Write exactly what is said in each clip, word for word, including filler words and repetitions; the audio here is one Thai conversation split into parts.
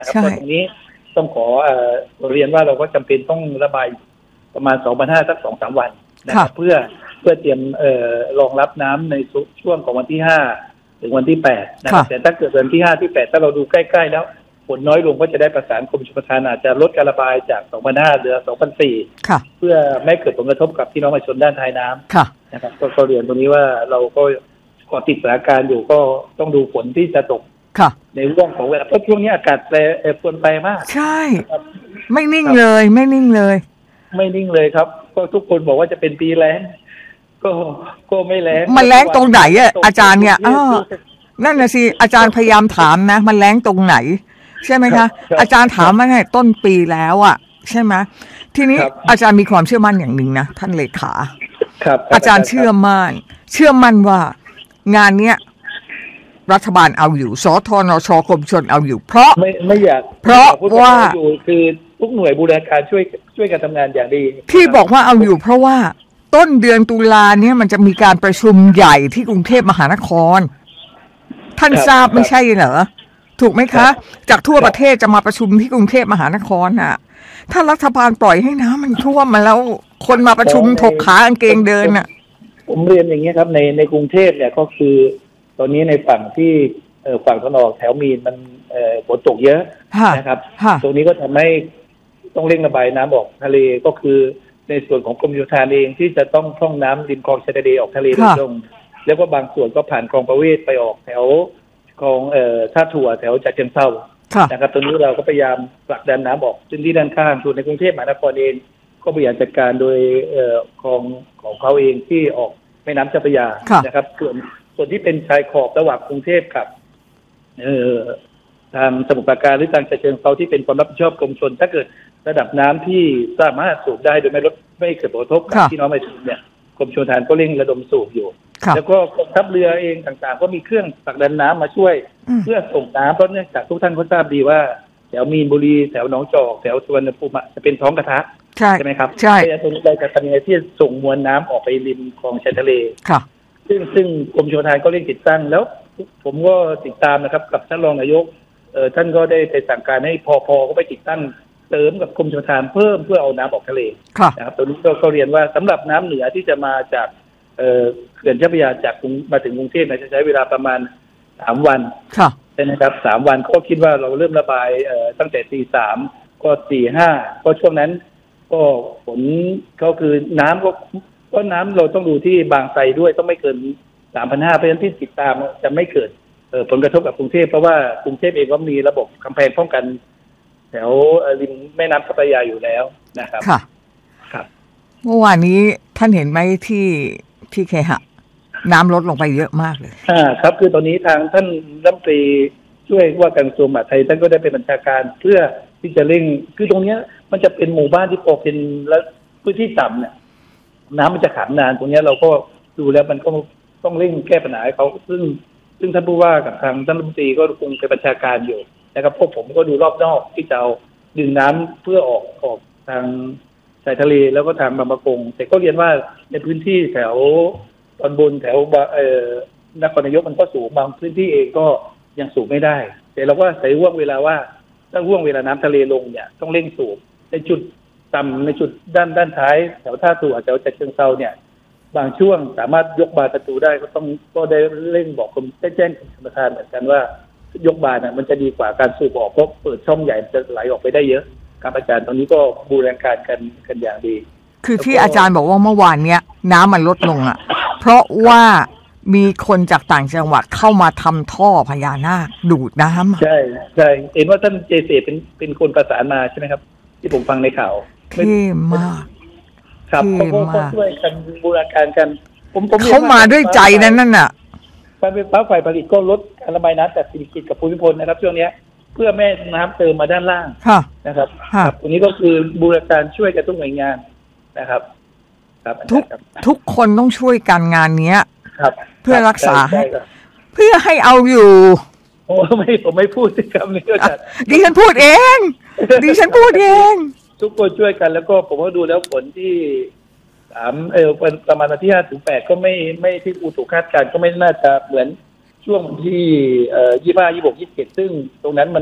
นะครับก็ตรงนี้ต้องขอเรียนว่าเราก็จำเป็นต้องระบายประมาณ สองพันห้าร้อย สัก สองถึงสาม วันนะครับเพื่อเพื่อเตรียมรองรับน้ำในช่วงของวันที่ห้าถึงวันที่แปดนะครับแต่ถ้าเกิดวันที่ห้าที่แปดถ้าเราดูใกล้ๆแล้วฝนน้อยลงก็จะได้ประสานกรมชลประทานอาจจะลดการระบายจาก สองพันห้าร้อย เหลือ สองพันสี่ร้อย เพื่อไม่เกิดผลกระทบกับพี่น้องประชาชนด้านท้ายน้ำนะครับก็เรียนตรงนี้ว่าเราก็ก่อติดสถานการณ์อยู่ก็ต้องดูฝนที่จะตกในช่วงของเวลาเพราะช่วงนี้อากาศแปรปรวนไปมากใช่ไม่นิ่งเลยไม่นิ่งเลยไม่นิ่งเลยครับก็ทุกคนบอกว่าจะเป็นปีแล้งก็ก็ไม่แล้งมันแล้งตรงไหนอ่ะอาจารย์เนี่ยอ้อนั่นน่ะสิอาจารย์พยายามถามนะมันแล้งตรงไหนใช่ไหมคะอาจารย์ถามมาให้ต้นปีแล้วอ่ะใช่ไหมทีนี้อาจารย์มีความเชื่อมั่นอย่างหนึ่งนะท่านเลขาอาจารย์เชื่อมั่นเชื่อมั่นว่างานเนี้ยรัฐบาลเอาอยู่สธนช.กรมชลเอาอยู่เพราะไม่ไม่อยากเพราะว่าคือทุกหน่วยบูรณาการช่วยช่วยกันทำงานอย่างดีที่บอกว่าเอาอยู่เพราะว่าต้นเดือนตุลาเนี่ยมันจะมีการประชุมใหญ่ที่กรุงเทพมหานครท่านทราบไม่ใช่เหรอถูกไหมคะจากทั่วประเทศจะมาประชุมที่กรุงเทพมหานครน่ะถ้ารัฐบาลปล่อยให้น้ำมันท่วมมาแล้วคนมาประชุมถกขากางเกงเดินน่ะผมเรียนอย่างนี้ครับในในกรุงเทพเนี่ยก็คือตอนนี้ในฝั่งที่ฝั่งตะวันออกแถวมีนมันฝนตกเยอะนะครับตรงนี้ก็ทำให้ต้องเร่งระบายน้ำออกทะเลก็คือในส่วนของกรมชลประทานเองที่จะต้องพร่องน้ำริมคลองชายทะเลออกทะเลโดยตรงแล้วก็บางส่วนก็ผ่านคลองประเวศไปออกแถวคลองเอ่อท่าถั่วแถวฉะเชิงเทรานะครับตรงนี้เราก็พยายามผลักดันน้ำออกพื้นที่ด้านข้างส่วนในกรุงเทพมหานครเองก็พยายามจัดการโดยเอ่อคลองของเขาเองที่ออกแม่น้ำเจ้าพระยานะครับส่วนส่วนที่เป็นชายขอบระหว่างกรุงเทพกับเอ่อทางสมุทรปราการหรือทางฉะเชิงเทราที่เป็นความรับผิดชอบกรมชลถ้าเกิดระดับน้ำที่สามารถสูบได้โดยไม่ลดไม่เกิดผลกระทบกับพี่น้องประชาชนเนี่ยกรมชลประทานก็เร่งระดมสูบอยู่แล้วก็กองทัพเรือเองต่างๆก็มีเครื่องผลักดันน้ำมาช่วยเพื่อส่งน้ำเพราะเนื่องจากทุกท่านก็ทราบดีว่าแถวมีนบุรีแถวหนองจอกแถวสุวรรณภูมิจะเป็นท้องกระทะใช่ไหมครับใช่ตรงนี้เราจะทำยังไงที่ส่งมวลน้ำออกไปริมคลองชายทะเลซึ่งซึ่งกรมชลประทานก็เร่งติดตั้งแล้วผมก็ติดตามนะครับกับท่านรองนายกเอ่อท่านก็ได้ไปสั่งการให้พพก็ไปติดตั้งเติมกับกรมชลประทานเพิ่มเพื่อเอาน้ำออกทะเลนะครับตอนนี้ก็เรียนว่าสำหรับน้ำเหนือที่จะมาจากเอ่อเขื่อนเจ้าพระยาจากมาถึงกรุงเทพจะใช้เวลาประมาณสามวันใช่ไหมครับสามวันก็คิดว่าเราเริ่มระบายเอ่อตั้งแต่ตีสามก็สี่ห้าก็ช่วงนั้นก็ฝนก็คือน้ำก็ก็น้ำเราต้องดูที่บางไทรด้วยต้องไม่เกิน สามพันห้าร้อย เพราะฉะนั้นที่ติดตามจะไม่เกิดเอ่อผลกระทบกับกรุงเทพเพราะว่ากรุงเทพเองก็มีระบบกำแพงป้องกันแถวริมแม่น้ำเจ้าพระยาอยู่แล้วนะครับค่ะครับเมื่อวานนี้ท่านเห็นไหมที่ที่เคหะน้ำลดลงไปเยอะมากเลยอ่าครับคือตอนนี้ทางท่านรัฐมนตรีช่วยว่าการกระทรวงมหาดไทยท่านก็ได้เป็นบัญชาการเพื่อที่จะเร่งคือตรงนี้มันจะเป็นหมู่บ้านที่พอเป็นและพื้นที่ต่ำเนี่ยน้ำมันจะขังนานตรงนี้เราก็ดูแล้วมันก็ต้องเร่งแก้ปัญหาให้เขาซึ่งซึ่งท่านผู้ว่ากับทางท่านรัฐมนตรีก็คงเป็นบัญชาการอยู่นะครับพวกผมก็ดูรอบนอกที่จะเอาดึงน้ำเพื่อออกออกทางชายทะเลแล้วก็ทางบางปะกงแต่ก็เรียนว่าในพื้นที่แถวตอนบนแถวเอ่อนครนายกมันก็สูงบางพื้นที่เองก็ยังสูบไม่ได้แต่เราก็ใส่ห่วงเวลาว่าถ้าห่วงเวลาน้ำทะเลลงเนี่ยต้องเร่งสูบในจุดต่ำในจุดด้านด้านท้ายแถวท่าถั่วแถวฉะเชิงเทราเนี่ยบางช่วงสามารถยกบานประตูได้ก็ต้องก็ได้เร่งบอกกรมแจ้งกรมชลประทานเหมือนกันว่ายกบานน่ะมันจะดีกว่าการสูบออกเพราะเปิดช่องใหญ่จะไหลออกไปได้เยอะครับอาจารย์ตอนนี้ก็บูรณาการกันกันอย่างดีคือที่อาจารย์บอกว่าเมื่อวานเนี้ยน้ำมันลดลงอ่ะเพราะว่ามีคนจากต่างจังหวัดเข้ามาทำท่อพญานาคดูดน้ำใช่ใช่เห็นว่าท่านเจเสเป็นเป็นคนประสานมาใช่ไหมครับที่ผมฟังในข่าวเท่มากครับเขาก็ช่วยกันบูรณาการกันผมผมเขามาด้วยใจนั่นนั่นน่ะการไฟฟ้าฝ่ายผลิตก็ลดการระบายน้ำจากสิริกิติ์กับภูมิพลนะครับช่วงนี้เพื่อแม่น้ำเติมมาด้านล่างนะครับครับตรงนี้ก็คือบูรณาการช่วยกันทุกหน่วยงานนะครับครับทุกทุกคนต้องช่วยกันงานเนี้ยครับเพื่อรักษาให้เพื่อให้เอาอยู่โอ้ไม่ผมไม่พูดสิครับนี่ก็จะดิฉันพูดเองดิฉันพูดเองทุกคนช่วยกันแล้วก็ผมก็ดูแล้วฝนที่สามเออประมาณวันที่ห้าถึงแปดก็ไม่ไม่ที่อุตุคาดการณ์ก็ไม่น่าจะเหมือนช่วงที่เอ่อยี่สิบห้า ยี่สิบหก ยี่สิบเจ็ดซึ่งตรงนั้นมัน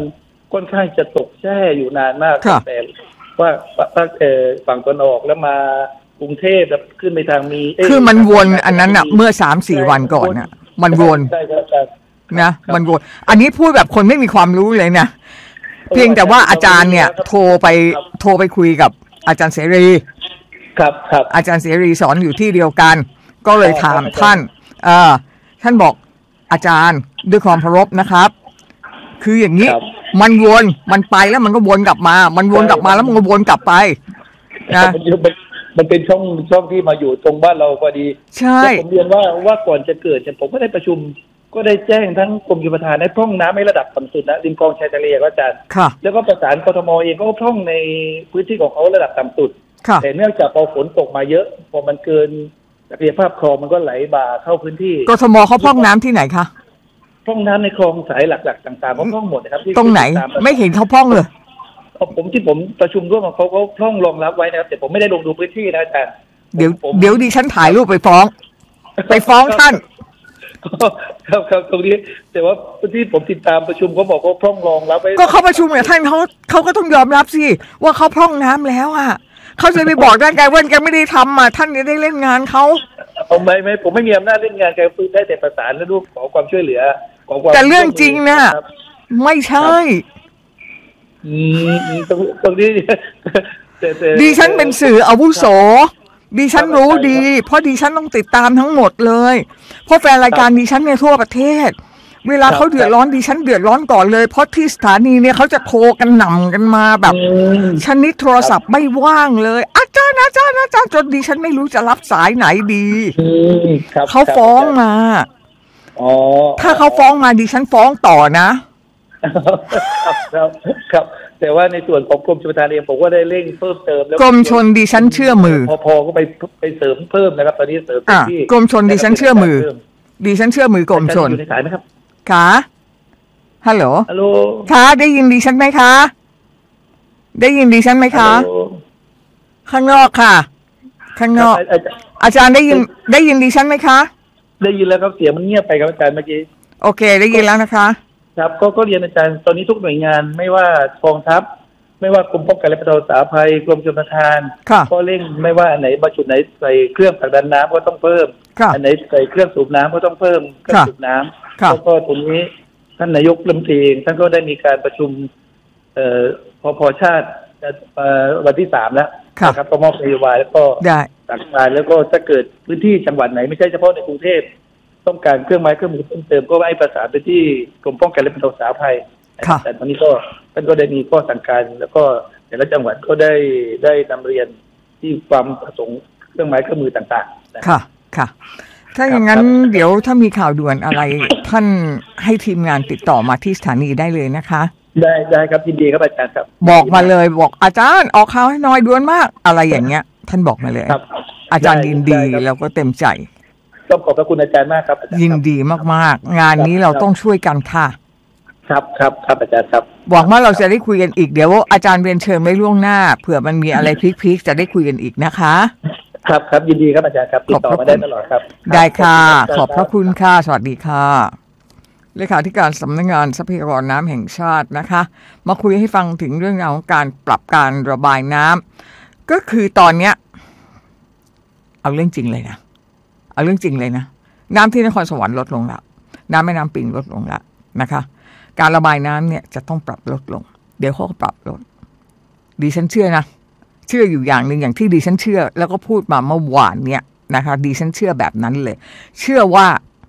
ค่อนข้างจะตกแช่อยู่นานมากแต่ว่าฝั่งตะวันออกแล้วมากรุงเทพแล้วขึ้นไปทางมีคือมันวนอันนั้นอ่ะเมื่อสามสี่วันก่อนอ่ะมันวนนะมันวนอันนี้พูดแบบคนไม่มีความรู้เลยนะเพียงแต่ว่าอาจารย์เนี่ยโทรไปโทรไปคุยกับอาจารย์เสรีครับครับอาจารย์เสรีสอนอยู่ที่เดียวกันก็เลยถามท่านเออท่านบอกอาจารย์ด้วยความเคารพนะครับคืออย่างนี้มันวนมันไปแล้วมันก็วนกลับมามันวนกลับมาแล้วมันก็วนกลับไปนะมันเป็นช่องช่องที่มาอยู่ตรงบ้านเราพอดีใช่ผมเรียนว่าว่าก่อนจะเกิดเนี่ยผมก็ได้ประชุมก็ได้แจ้งทั้งกรมชลประทานให้พร่องน้ำให้ระดับต่ำสุดนะริมคลองชายทะเลครับอาจารย์แล้วก็ประสานกทมเองก็พร่องในพื้นที่ของเขาระดับต่ำสุดแต่เนื่องจากพอฝนตกมาเยอะพอมันเกินศักยภาพคลองมันก็ไหลบ่าเข้าพื้นที่กทมเขาพร่องน้ำที่ไหนคะพร่องน้ำในคลองสายหลักๆต่างๆเขาพร่องหมดนะครับตรงไหนไม่เห็นเขาพร่องเลยผมที่ผมประชุมร่วมกับเขาเขาพร่องรองรับไว้นะครับแต่ผมไม่ได้ลงดูพื้นที่นะอาจารย์เดี๋ยวเดี๋ยวดิฉันถ่ายรูปไปฟ้องไปฟ้องท่านครับครับตรงนี้แต่ว่าที่ผมติดตามประชุมเขาบอกเขาพร่องรองรับไว้ก็เขาประชุมเนี่ยท่านเขาเขาก็ต้องยอมรับสิว่าเขาพร่องน้ำแล้วอ่ะเขาจะไปบอกได้ไงว่าแกไม่ได้ทำอ่ะท่านจะได้เล่นงานเขาผมไม่ไม่ผมไม่มีอำนาจเล่นงานแกฟื้นได้แต่ประสานและรูปขอความช่วยเหลือขอความแต่เรื่องจริงนะไม่ใช่อืมตรงตรงนี้ดิฉันเป็นสื่ออาวุโสดิฉันรู้ดีเพราะดิฉันต้องติดตามทั้งหมดเลยเพราะแฟนรายการดิฉันในทั่วประเทศเวลาเขาเดือดร้อนดิฉันเดือดร้อนก่อนเลยเพราะที่สถานีเนี่ยเขาจะโทรกันหน่ำกันมาแบบชนิดโทรศัพท์ไม่ว่างเลยอาจารย์อาจารย์อาจารย์จนดิฉันไม่รู้จะรับสายไหนดีเขาฟ้องมาถ้าเขาฟ้องมาดิฉันฟ้องต่อนะครับครับครับแต่ว่าในส่วนของกรมชลประทานเองผมก็ได้เร่งเพิ่มเติมแล้วกรมชลดิฉันเชื่อมือพอพอก็ไปไปเสริมเพิ่มนะครับตอนนี้เสริมที่กรมชลดิฉันเชื่อมือดิฉันเชื่อมือกรมชลอยู่ในสายไหมครับค่ะฮัลโหลฮัลโหลค่ะได้ยินดิฉันไหมคะได้ยินดิฉันไหมคะข้างนอกค่ะข้างนอกอาจารย์ได้ยินได้ยินดิฉันไหมคะได้ยินแล้วครับเสียงมันเงียบไปครับอาจารย์เมื่อกี้โอเคได้ยินแล้วนะคะครับก็ก็เรียนอาจารย์ตอนนี้ทุกหน่วยงานไม่ว่ากองทัพไม่ว่ากรมป้องกันและบรรเทาสาธารณภัยกรมชลประทานก็เร่งไม่ว่าอันไหนบรรจุไหนใส่เครื่องผลักดันน้ำก็ต้องเพิ่มอันไหนใส่เครื่องสูบน้ำก็ต้องเพิ่มเครื่องสูบน้ำแล้วก็ตรงนี้ท่านนายกรัฐมนตรีท่านก็ได้มีการประชุมเอ่อพพชาติวันที่สามแล้วนะครับก็มอบนโยบายแล้วก็สั่งการแล้วก็ถ้าเกิดพื้นที่จังหวัดไหนไม่ใช่เฉพาะในกรุงเทพต้องการเครื่องไม้เครื่องมือเพิ่มเติมก็ให้ประสานไปที่กรมป้องกันและบรรเทาสาธารณภัยแต่ตอนนี้ก็ท่านก็ได้มีข้อสั่งการแล้วก็แต่ละจังหวัดก็ได้ได้นำเรียนที่ความประสงค์เครื่องไม้เครื่องมือต่างๆค่ะค่ะถ้าอย่างนั้นเดี๋ยวถ้ามีข่าวด่วนอะไรท่านให้ทีมงานติดต่อมาที่สถานีได้เลยนะคะได้ได้ครับยินดีครับอาจารย์ครับบอกมาเลยบอกอาจารย์ออกข่าวให้หน่อยด่วนมากอะไรอย่างเงี้ยท่านบอกมาเลยอาจารย์ยินดีแล้วก็เต็มใจต้องขอบพระคุณอาจารย์มากครับยินดีมากๆงานนี้เราต้องช่วยกันค่ะครับครับครับอาจารย์ครับหวังว่าเราจะได้คุยกันอีกเดี๋ยวอาจารย์เรียนเชิญไว้ล่วงหน้าเผื่อมันมีอะไรพลิกๆจะได้คุยกันอีกนะคะครับครับยินดีครับอาจารย์ครับติดต่อมาได้ตลอดครับได้ค่ะขอบพระคุณค่ะสวัสดีค่ะเลขาธิการสำนักงานทรัพยากรน้ำแห่งชาตินะคะมาคุยให้ฟังถึงเรื่องราวของการปรับการระบายน้ำก็คือตอนเนี้ยเอาเรื่องจริงเลยนะเอาเรื่องจริงเลยนะน้ำที่นครสวรรค์ลดลงแล้วน้ำแม่น้ำปิงลดลงแล้วนะคะการระบายน้ำเนี่ยจะต้องปรับลดลงเดี๋ยวเขาก็ปรับลดดิฉันเชื่อนะเชื่ออยู่อย่างหนึ่งอย่างที่ดิฉันเชื่อแล้วก็พูดมาเมื่อวานเนี่ยนะคะดิฉันเชื่อแบบนั้นเลยเชื่อว่า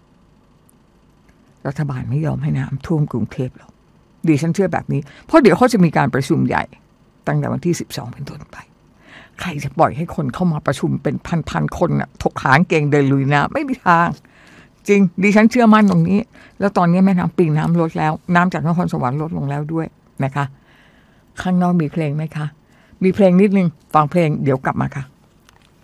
รัฐบาลไม่ยอมให้น้ำท่วมกรุงเทพหรอกดิฉันเชื่อแบบนี้เพราะเดี๋ยวเขาจะมีการประชุมใหญ่ตั้งแต่วันที่สิบสองเป็นต้นไปใครจะปล่อยให้คนเข้ามาประชุมเป็นพันๆคนน่ะถกหางเกงเดินลุยน้ำไม่มีทางจริงดิฉันเชื่อมั่นตรงนี้แล้วตอนนี้แม่น้ำปิงน้ำลดแล้วน้ำจากนครสวรรค์ลดลงแล้วด้วยนะคะข้างนอกมีเพลงไหมคะมีเพลงนิดนึงฟังเพลงเดี๋ยวกลับมาค่ะ